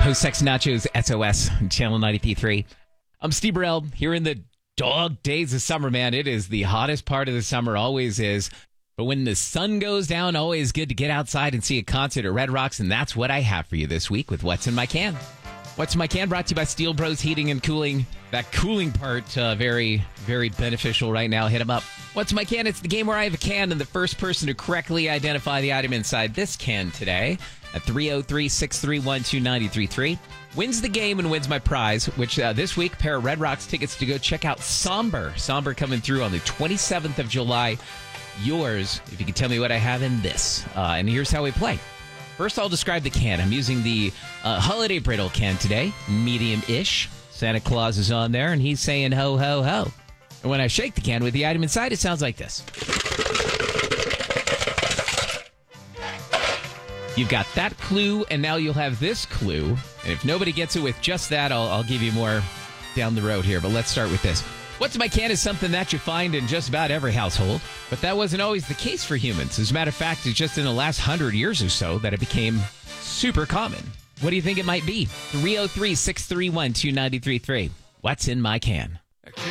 Post-Sex Nachos SOS, Channel 93.3. I'm Steve Burrell here in the dog days of summer, man. It is the hottest part of the summer, always is. But when the sun goes down, always good to get outside and see a concert at Red Rocks, and that's what I have for you this week with What's in My Can. What's in My Can brought to you by Steel Bros Heating and Cooling. That cooling part, very, very beneficial right now. Hit them up. What's in My Can? It's the game where I have a can, and the first person to correctly identify the item inside this can today at 303-631-2933 wins the game and wins my prize, which this week, pair of Red Rocks tickets to go check out Somber. Somber coming through on the 27th of July. Yours, if you can tell me what I have in this. And here's how we play. First, I'll describe the can. I'm using the Holiday Brittle can today, medium-ish. Santa Claus is on there, and he's saying ho, ho, ho. And when I shake the can with the item inside, it sounds like this. You've got that clue, and now you'll have this clue. And if nobody gets it with just that, I'll give you more down the road here. But let's start with this. What's in my can is something that you find in just about every household. But that wasn't always the case for humans. As a matter of fact, it's just in the last 100 years or so that it became super common. What do you think it might be? 303-631-2933. What's in my can?